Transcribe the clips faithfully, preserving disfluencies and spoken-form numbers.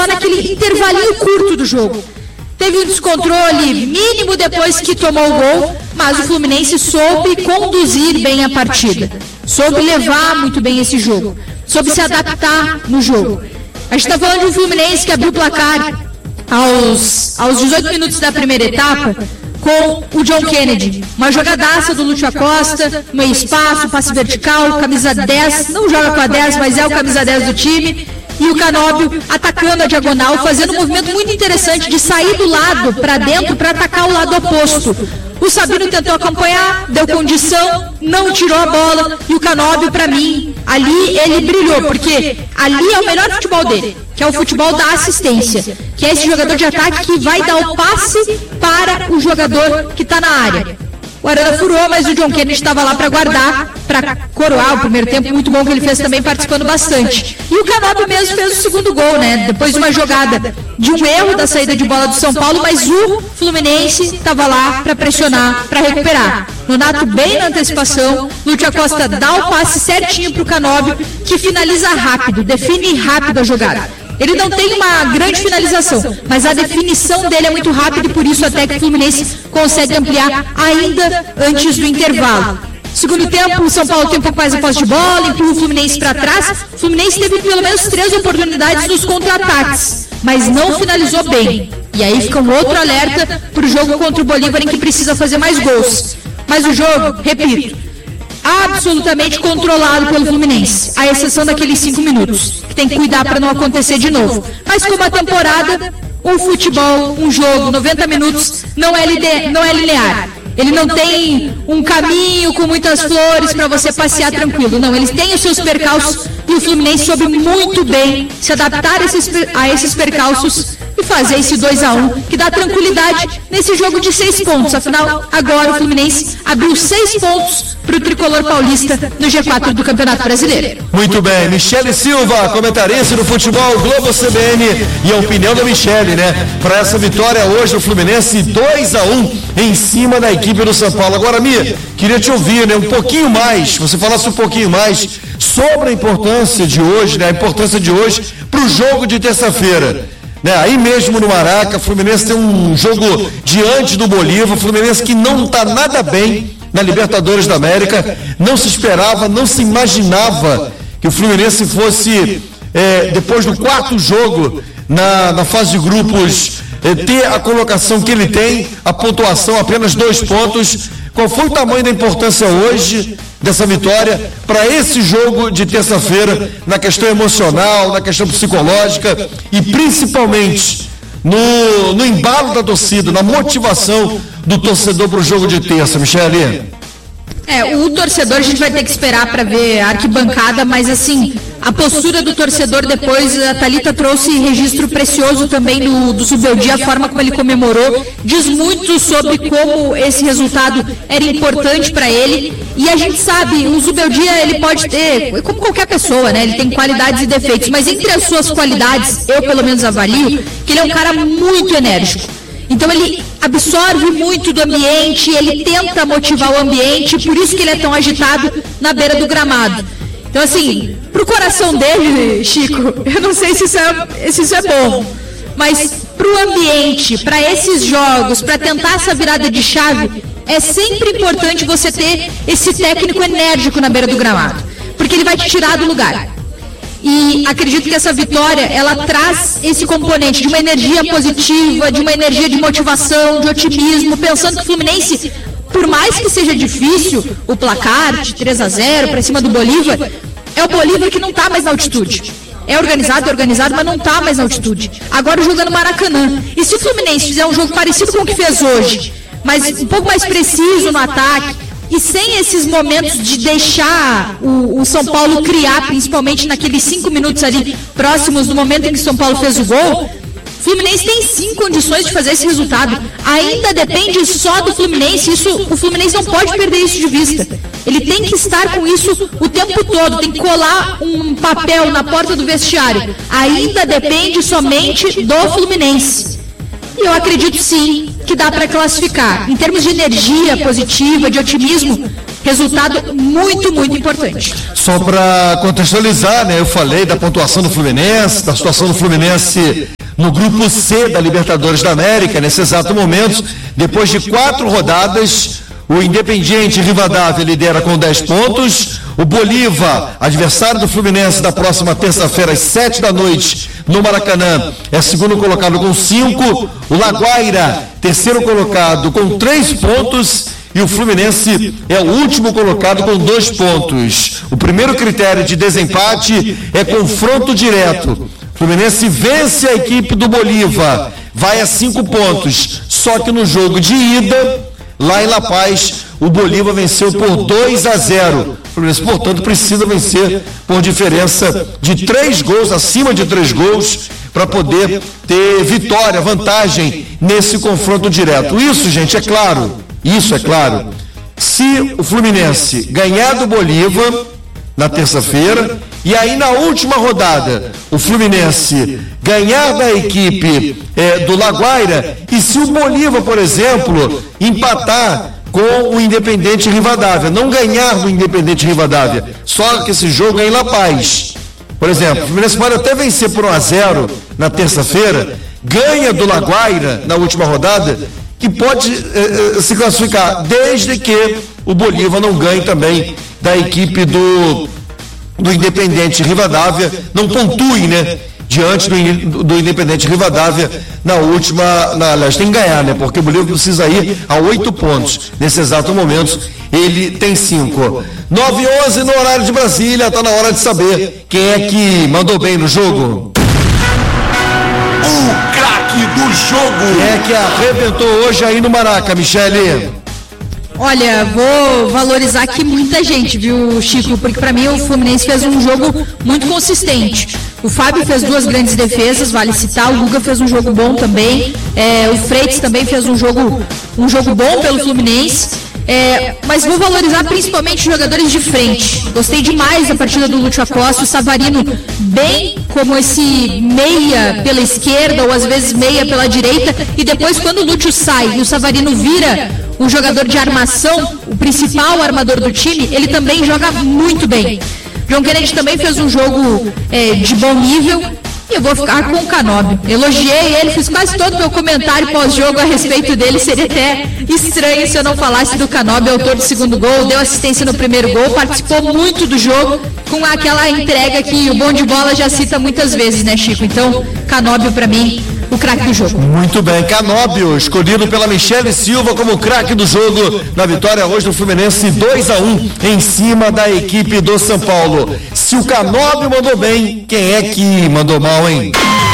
só naquele intervalinho curto do jogo. Teve um descontrole mínimo depois que tomou o gol, mas o Fluminense soube conduzir bem a partida. Soube levar muito bem esse jogo. Soube se adaptar no jogo. A gente está falando de um Fluminense que abriu o placar aos, aos dezoito minutos da primeira etapa com o John Kennedy. Uma jogadaça do Lúcio Acosta, meio espaço, passe vertical, camisa dez, não joga com a dez, mas é o camisa dez do time. E o Canóbio atacando a diagonal, fazendo um movimento muito interessante de sair do lado para dentro para atacar o lado oposto. O Sabino tentou acompanhar, deu condição, não tirou a bola, e o Canóbio, para mim, ali ele brilhou, porque ali é o melhor futebol dele, que é o futebol da assistência, que é esse jogador de ataque que vai dar o passe para o jogador que está na área. O Arana furou, mas o John Kennedy estava lá para guardar, para coroar o primeiro tempo, muito bom que ele fez também, participando bastante. E o Canóbio mesmo fez o segundo gol, né? Depois de uma jogada de um erro da saída de bola do São Paulo, mas o Fluminense estava lá para pressionar, para recuperar. Nonato bem na antecipação, Lúcio Acosta dá o passe certinho para o Canóbio, que finaliza rápido, define rápido a jogada. Ele não tem uma grande finalização, mas a definição dele é muito rápida e por isso até que o Fluminense consegue ampliar ainda antes do intervalo. Segundo tempo, o São Paulo tem um pouco mais a posse de bola, empurra o Fluminense para trás. O Fluminense teve pelo menos três oportunidades nos contra-ataques, mas não finalizou bem. E aí fica um outro alerta para o jogo contra o Bolívar, em que precisa fazer mais gols. Mas o jogo, repito, absolutamente controlado pelo Fluminense, à exceção daqueles cinco minutos, que tem que cuidar para não acontecer de novo. Mas como a temporada, um futebol, um jogo, noventa minutos, não é, linear, não é linear. Ele não tem um caminho com muitas flores para você passear tranquilo. Não, eles têm os seus percalços e o Fluminense soube muito bem se adaptar a esses, a esses percalços e fazer esse dois a um, que dá tranquilidade nesse jogo de seis pontos. Afinal, agora o Fluminense abriu seis pontos para o tricolor paulista no G quatro do Campeonato Brasileiro. Muito bem, Michele Silva, comentarista do Futebol Globo C B N, e a opinião da Michele, né? Para essa vitória hoje, o Fluminense dois a um em cima da equipe do São Paulo. Agora, Mia, queria te ouvir, né? Um pouquinho mais, você falasse um pouquinho mais sobre a importância de hoje, né? A importância de hoje para o jogo de terça-feira. Né, aí mesmo no Maraca, o Fluminense tem um jogo diante do Bolívar, o Fluminense que não está nada bem na Libertadores da América, não se esperava, não se imaginava que o Fluminense fosse, é, depois do quarto jogo na, na fase de grupos, é, ter a colocação que ele tem, a pontuação, apenas dois pontos. Qual foi o tamanho da importância hoje dessa vitória para esse jogo de terça-feira, na questão emocional, na questão psicológica e principalmente no, no embalo da torcida, na motivação do torcedor para o jogo de terça, Michele? É, o torcedor a gente vai ter que esperar para ver a arquibancada, mas assim, a postura do torcedor depois, a Thalita trouxe registro precioso também do, do Zubeldia, a forma como ele comemorou, diz muito sobre como esse resultado era importante para ele, e a gente sabe, o Zubeldia ele pode ter, como qualquer pessoa, né, ele tem qualidades e defeitos, mas entre as suas qualidades, eu pelo menos avalio, que ele é um cara muito enérgico. Então ele absorve muito do ambiente, ele tenta motivar o ambiente, por isso que ele é tão agitado na beira do gramado. Então assim, pro coração dele, Chico, eu não sei se isso é, se isso é bom, mas pro ambiente, para esses jogos, para tentar essa virada de chave, é sempre importante você ter esse técnico enérgico na beira do gramado, porque ele vai te tirar do lugar. E acredito que essa vitória, ela traz esse componente de uma energia positiva, de uma energia de motivação, de otimismo, pensando que o Fluminense, por mais que seja difícil o placar de três a zero para cima do Bolívar, é o Bolívar que não está mais na altitude. É organizado, é organizado, mas não está mais na altitude. Agora jogando Maracanã. E se o Fluminense fizer um jogo parecido com o que fez hoje, mas um pouco mais preciso no ataque, e sem esses momentos de deixar o, o São Paulo criar, principalmente naqueles cinco minutos ali próximos do momento em que o São Paulo fez o gol, o Fluminense tem sim condições de fazer esse resultado. Ainda depende só do Fluminense, isso, o Fluminense não pode perder isso de vista. Ele tem que estar com isso o tempo todo, tem que colar um papel na porta do vestiário. Ainda depende somente do Fluminense. E eu acredito sim que dá para classificar. Em termos de energia positiva, de otimismo, resultado muito, muito importante. Só para contextualizar, né? Eu falei da pontuação do Fluminense, da situação do Fluminense no grupo C da Libertadores da América, nesse exato momento, depois de quatro rodadas, o Independiente Rivadavia lidera com dez pontos, o Bolívar, adversário do Fluminense da próxima terça-feira às sete da noite no Maracanã, é segundo colocado com cinco, o Laguaira, terceiro colocado com três pontos, e o Fluminense é o último colocado com dois pontos. O primeiro critério de desempate é confronto direto. O Fluminense vence a equipe do Bolívar, vai a cinco pontos, só que no jogo de ida, lá em La Paz, o Bolívar venceu por dois a zero. O Fluminense, portanto, precisa vencer por diferença de três gols, acima de três gols, para poder ter vitória, vantagem nesse confronto direto. Isso, gente, é claro, isso é claro, se o Fluminense ganhar do Bolívar na terça-feira, e aí na última rodada o Fluminense ganhar da equipe é, do Laguaira, e se o Bolívar, por exemplo, empatar com o Independente Rivadavia, não ganhar do Independente Rivadavia, só que esse jogo é em La Paz, por exemplo, o Fluminense pode até vencer por um a zero na terça-feira, ganha do Laguaira na última rodada, que pode eh, se classificar, desde que o Bolívar não ganhe também da equipe do, do Independente Rivadavia, não pontue, né, diante do, do Independente Rivadavia na última, na, aliás, tem que ganhar, né, porque o Bolívar precisa ir a oito pontos, nesse exato momento ele tem cinco. nove e onze no horário de Brasília, tá na hora de saber quem é que mandou bem no jogo. O craque do jogo. Quem é que arrebentou hoje aí no Maraca, Michele? Olha, vou valorizar aqui muita gente, viu, Chico? Porque pra mim o Fluminense fez um jogo muito consistente. O Fábio fez duas grandes defesas, vale citar. O Guga fez um jogo bom também. É, o Freitas também fez um jogo, um jogo bom pelo Fluminense. É, mas vou valorizar principalmente os jogadores de frente. Gostei demais da partida do Lúcio Acosta, o Savarino bem como esse meia pela esquerda ou às vezes meia pela direita, e depois quando o Lúcio sai e o Savarino vira um jogador de armação, o principal armador do time, ele também joga muito bem. John Kennedy também fez um jogo é, de bom nível. E eu vou ficar com o Canóbio. Elogiei ele, fiz quase todo o meu comentário pós-jogo a respeito dele. Seria até estranho se eu não falasse do Canóbio, autor do segundo gol, deu assistência no primeiro gol, participou muito do jogo, com aquela entrega que o Bom de Bola já cita muitas vezes, né, Chico? Então, Canóbio, pra mim, o craque do jogo. Muito bem, Canóbio, escolhido pela Michele Silva como craque do jogo, na vitória hoje do Fluminense dois a um em cima da equipe do São Paulo. Se o Canóbio mandou bem, quem é que mandou mal, hein?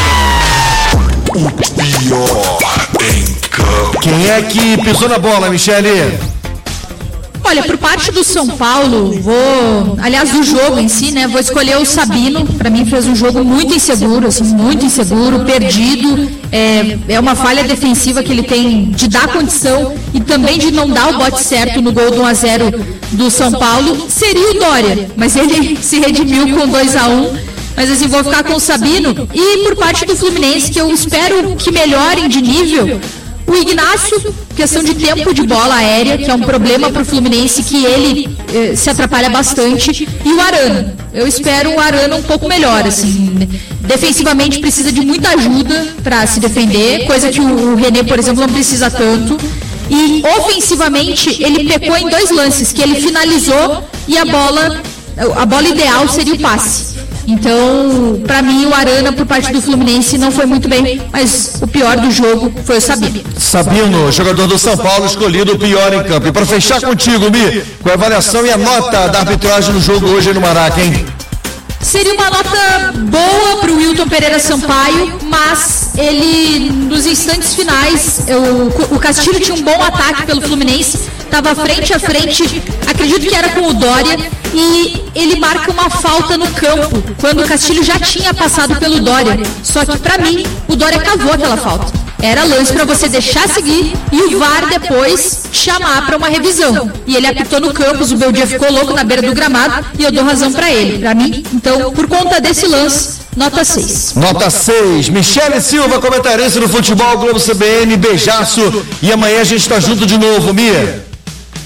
O pior em campo. Quem é que pisou na bola, Michele? Olha, por parte do São Paulo, vou, aliás, do jogo em si, né, vou escolher o Sabino. Para mim fez um jogo muito inseguro, assim, muito inseguro, perdido, é, é uma falha defensiva que ele tem de dar condição e também de não dar o bote certo no gol do um a zero do São Paulo. Seria o Dória, mas ele se redimiu com dois a um. Mas assim, vou ficar com o Sabino. E por parte do Fluminense, que eu espero que melhorem de nível, o Ignacio, questão de tempo de bola aérea, que é um problema para o Fluminense, que ele eh, se atrapalha bastante, e o Arana. Eu espero o Arana um pouco melhor, assim. Defensivamente precisa de muita ajuda para se defender, coisa que o, o René, por exemplo, não precisa tanto. E ofensivamente ele pecou em dois lances, que ele finalizou e a bola, a bola ideal seria o passe. Então, para mim, o Arana, por parte do Fluminense, não foi muito bem, mas o pior do jogo foi o Sabino. Sabino, jogador do São Paulo, escolhido o pior em campo. E para fechar contigo, Mi, com a avaliação e a nota da arbitragem no jogo hoje no Maraca, hein? Seria uma nota boa para o Wilton Pereira Sampaio, mas ele, nos instantes finais, eu, o Castilho tinha um bom ataque pelo Fluminense, estava frente a frente, acredito que era com o Dória, e ele marca uma falta no campo, quando o Castilho já tinha passado pelo Dória. Só que, para mim, o Dória cavou aquela falta. Era lance para você deixar seguir e o V A R depois chamar para uma revisão. E ele apitou no campo, o Beldia ficou louco na beira do gramado e eu dou razão para ele. Para mim, então, por conta desse lance, nota seis. Nota seis. Michele Silva, comentarista do Futebol Globo C B N, beijaço. E amanhã a gente está junto de novo, Mia.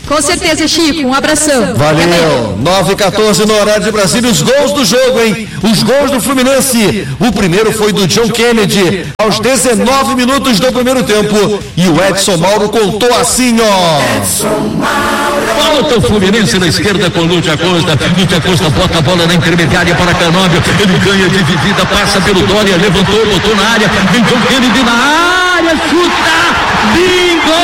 Com certeza, Chico. Um abração. Valeu. nove e quatorze no horário de Brasília. Os gols do jogo, hein? Os gols do Fluminense. O primeiro foi do John Kennedy, aos dezenove minutos do primeiro tempo. E o Edson Mauro contou assim, ó. Volta o Fluminense na esquerda com Lúcio Acosta. Lúcio Acosta bota a bola na intermediária para Canóbio. Ele ganha dividida, passa pelo Dória, levantou, botou na área. Vem John Kennedy na área, chuta! Bingo!